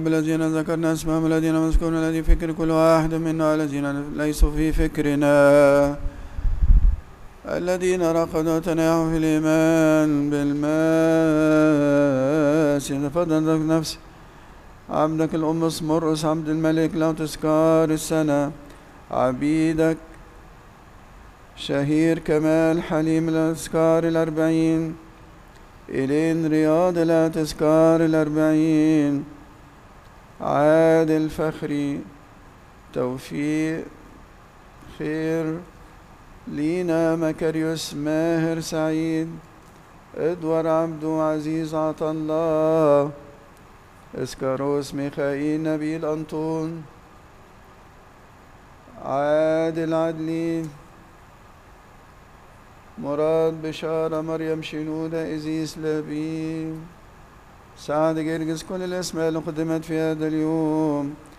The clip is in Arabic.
الذين ذكرنا اسمهم الذين مذكورون الذي فكر كل واحد منا الذين ليسوا في فكرنا الذين رقدوا وتناهوا في الإيمان بالماس فضلت نفس عبدك الأم مرقس عبد الملك لو تذكار السنة عبيدك شهير كمال حليم الأذكار 40 إلين رياض لا تذكار 40 عادل فخري توفيق خير لينا مكاريوس ماهر سعيد ادوار عبدو عزيز عطا الله اسكاروس ميخائيل نبيل أنطون عادل عدلي مراد بشارة مريم شنودة إزيس لبيب سعد جرجس كل الأسماء اللي قدمت في هذا اليوم